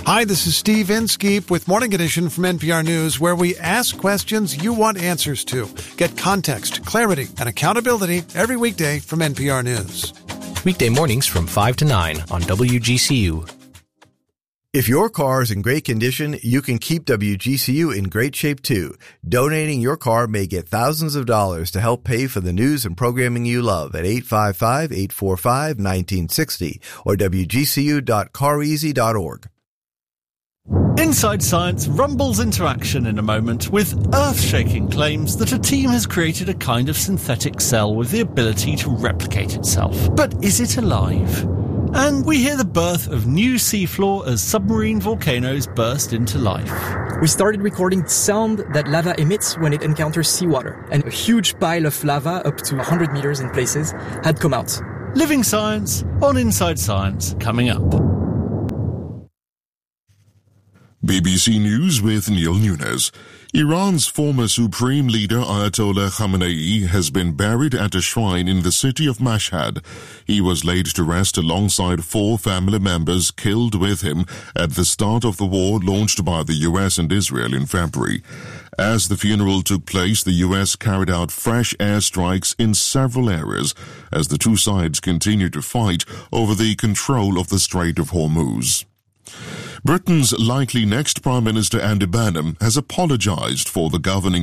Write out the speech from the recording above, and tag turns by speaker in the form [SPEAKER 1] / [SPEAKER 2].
[SPEAKER 1] Hi, this is Steve Inskeep with Morning Edition from NPR News, where we ask questions you want answers to. Get context, clarity, and accountability every weekday from NPR News.
[SPEAKER 2] Weekday mornings from 5 to 9 on WGCU.
[SPEAKER 3] If your car is in great condition, you can keep WGCU in great shape too. Donating your car may get thousands of dollars to help pay for the news and programming you love at 855-845-1960 or WGCU.careasy.org.
[SPEAKER 4] Inside Science rumbles into action in a moment with earth-shaking claims that a team has created a kind of synthetic cell with the ability to replicate itself. But is it alive? And we hear the birth of new seafloor as submarine volcanoes burst into life.
[SPEAKER 5] We started recording sound that lava emits when it encounters seawater, and a huge pile of lava up to 100 meters in places had come out.
[SPEAKER 4] Living Science on Inside Science coming up.
[SPEAKER 6] BBC News with Neil Nunes. Iran's former supreme leader Ayatollah Khamenei has been buried at a shrine in the city of Mashhad. He was laid to rest alongside 4 family members killed with him at the start of the war launched by the US and Israel in February. As the funeral took place, the US carried out fresh airstrikes in several areas as the two sides continued to fight over the control of the Strait of Hormuz. Britain's likely next Prime Minister Andy Burnham has apologised for the governing